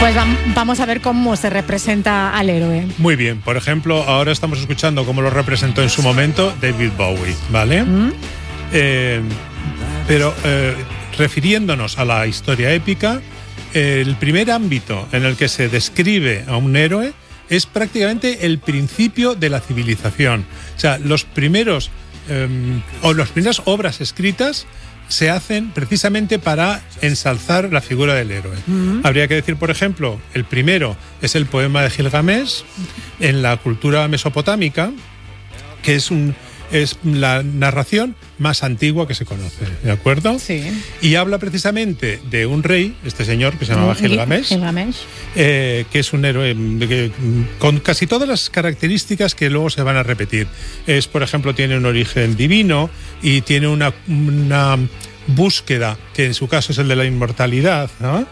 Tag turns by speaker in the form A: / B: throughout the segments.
A: Pues vamos a ver cómo se representa al héroe.
B: Muy bien, por ejemplo, ahora estamos escuchando cómo lo representó en su momento David Bowie, ¿vale? Pero refiriéndonos a la historia épica, el primer ámbito en el que se describe a un héroe es prácticamente el principio de la civilización. O sea, las primeras obras escritas se hacen precisamente para ensalzar la figura del héroe. Habría que decir, por ejemplo, el primero es el poema de Gilgamesh en la cultura mesopotámica, que es la narración más antigua que se conoce, ¿de acuerdo?
A: Sí.
B: Y habla precisamente de un rey, este señor que se llamaba Gilgamesh, que es un héroe con casi todas las características que luego se van a repetir. Por ejemplo, tiene un origen divino y tiene una búsqueda, que en su caso es el de la inmortalidad, ¿no?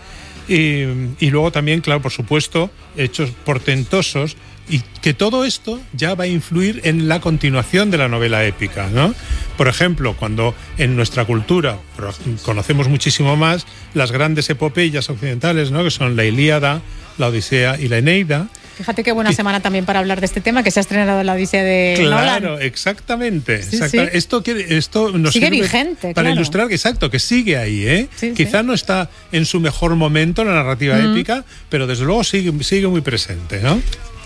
B: Y luego también, claro, por supuesto, hechos portentosos, y que todo esto ya va a influir en la continuación de la novela épica, ¿no? Por ejemplo, cuando en nuestra cultura conocemos muchísimo más las grandes epopeyas occidentales, ¿no? Que son la Ilíada, la Odisea y la Eneida.
A: Fíjate qué buena semana también para hablar de este tema, que se ha estrenado la Odisea de Nolan.
B: Claro, exactamente.
A: Sí.
B: Esto nos
A: sigue
B: sirve
A: vigente,
B: para
A: claro.
B: ilustrar que sigue ahí, ¿eh?
A: Sí,
B: Quizá no está en su mejor momento la narrativa épica, pero desde luego sigue muy presente, ¿no?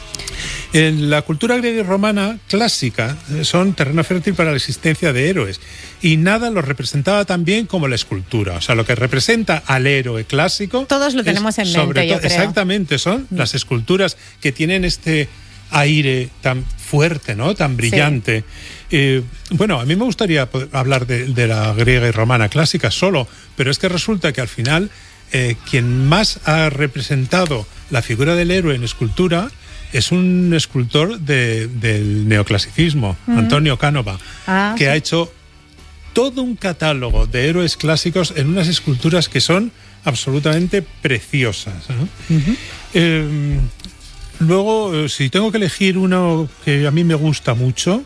B: En la cultura griega y romana clásica son terreno fértil para la existencia de héroes, y nada lo representaba tan bien como la escultura. O sea, lo que representa al héroe clásico...
A: Todos lo tenemos en mente, yo creo.
B: Exactamente, son las esculturas que tienen este aire tan fuerte, ¿no? Tan brillante. Sí. Bueno, a mí me gustaría hablar de la griega y romana clásica solo, pero es que resulta que al final quien más ha representado la figura del héroe en escultura es un escultor del neoclasicismo, Antonio Canova, que ha hecho todo un catálogo de héroes clásicos en unas esculturas que son absolutamente preciosas, ¿no? Luego, si tengo que elegir uno que a mí me gusta mucho...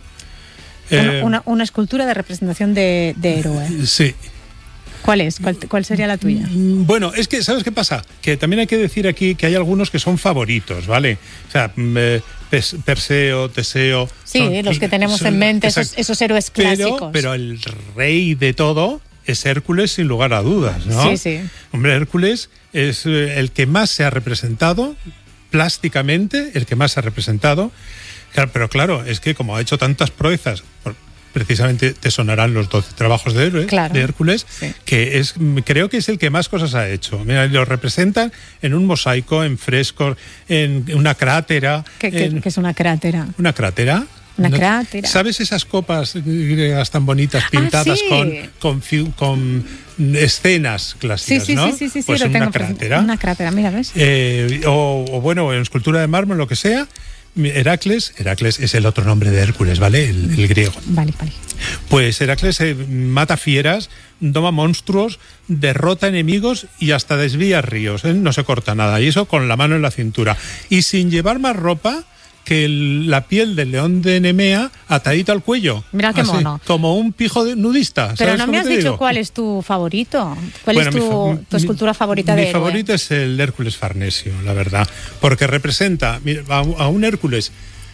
A: Una escultura de representación de héroe.
B: Sí.
A: ¿Cuál es? ¿Cuál sería la tuya?
B: Bueno, es que, ¿sabes qué pasa? Que también hay que decir aquí que hay algunos que son favoritos, ¿vale? O sea, Perseo, Teseo...
A: Sí, los que tenemos en mente, esos héroes clásicos.
B: Pero el rey de todo es Hércules, sin lugar a dudas, ¿no?
A: Sí.
B: Hombre, Hércules es el que más se ha representado, plásticamente, el que más se ha representado. Pero claro, es que como ha hecho tantas proezas... Precisamente te sonarán los 12 trabajos de héroe, claro, de Hércules, sí, que creo que es el que más cosas ha hecho. Mira, lo representan en un mosaico, en frescos, en una crátera.
A: ¿Qué es una crátera?
B: ¿Una crátera?
A: Una crátera.
B: ¿Sabes esas copas griegas tan bonitas pintadas
A: sí,
B: con escenas clásicas,
A: sí,
B: ¿no?
A: Sí,
B: pues
A: lo
B: una
A: tengo
B: crátera.
A: Una crátera, mira, ¿ves?
B: O bueno, en escultura de mármol, lo que sea. Heracles es el otro nombre de Hércules, ¿vale? El griego.
A: Vale.
B: Pues Heracles mata fieras, doma monstruos, derrota enemigos y hasta desvía ríos, ¿eh? No se corta nada, y eso con la mano en la cintura. Y sin llevar más ropa que la piel del león de Nemea atadita al cuello.
A: Mira qué mono.
B: Como un pijo nudista.
A: Pero no me has dicho cuál es tu favorito. ¿Cuál es tu escultura favorita de héroe?
B: Mi favorito es el Hércules Farnesio, la verdad. Porque representa a un Hércules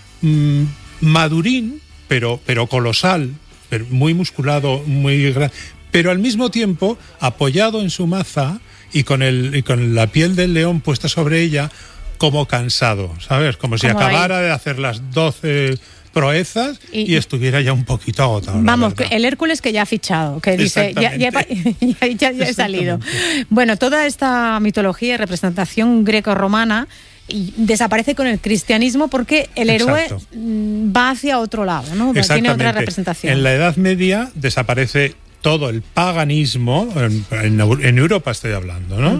B: madurín, pero colosal, pero muy musculado, muy grande, pero al mismo tiempo apoyado en su maza y con la piel del león puesta sobre ella, como cansado, ¿sabes? Como si acabara de hacer las 12 proezas y estuviera ya un poquito agotado.
A: Vamos, el Hércules que ya ha fichado, que dice, ya he salido. Bueno, toda esta mitología y representación greco-romana desaparece con el cristianismo porque el héroe va hacia otro lado, ¿no? Tiene otra representación.
B: En la Edad Media desaparece todo el paganismo, en Europa estoy hablando, ¿no?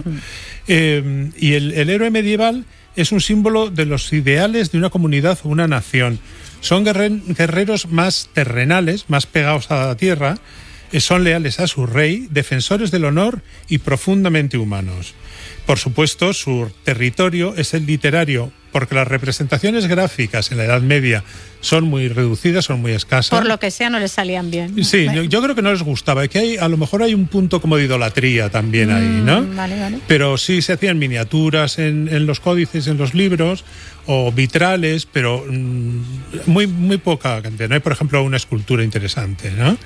B: Y el héroe medieval es un símbolo de los ideales de una comunidad o una nación. Son guerreros más terrenales, más pegados a la tierra, son leales a su rey, defensores del honor y profundamente humanos. Por supuesto, su territorio es el literario, porque las representaciones gráficas en la Edad Media son muy reducidas, son muy escasas.
A: Por lo que sea, no les salían bien.
B: Sí, yo creo que no les gustaba. Que a lo mejor hay un punto como de idolatría también ahí, ¿no?
A: Vale.
B: Pero sí se hacían miniaturas en los códices, en los libros, o vitrales, pero muy poca cantidad. No hay, por ejemplo, una escultura interesante, ¿no?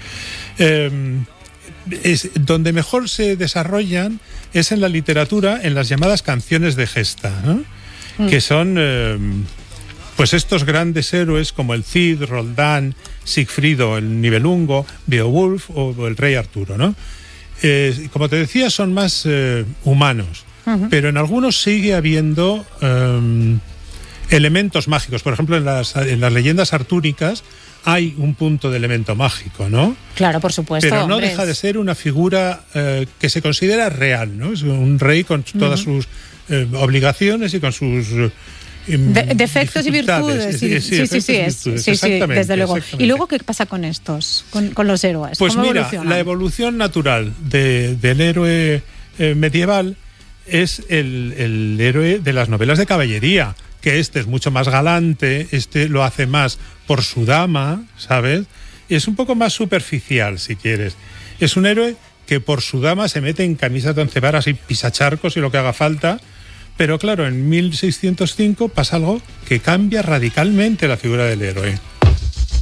B: Donde mejor se desarrollan es en la literatura, en las llamadas canciones de gesta, ¿no? Que son pues estos grandes héroes como el Cid, Roldán, Sigfrido, el Nibelungo, Beowulf o el rey Arturo, ¿no? Como te decía, son más humanos, pero en algunos sigue habiendo elementos mágicos. Por ejemplo, en las leyendas artúricas hay un punto de elemento mágico, ¿no?
A: Claro, por supuesto.
B: Pero no deja de ser una figura que se considera real, ¿no? Es un rey con todas sus obligaciones y con sus
A: defectos y virtudes. Sí, desde luego. ¿Y luego qué pasa con estos, con los héroes?
B: Pues
A: ¿Cómo
B: mira,
A: evolucionan?
B: la evolución natural del héroe medieval es el héroe de las novelas de caballería, que este es mucho más galante, este lo hace más por su dama, ¿sabes? Y es un poco más superficial, si quieres. Es un héroe que por su dama se mete en camisas de once varas y pisacharcos y lo que haga falta. Pero claro, en 1605 pasa algo que cambia radicalmente la figura del héroe.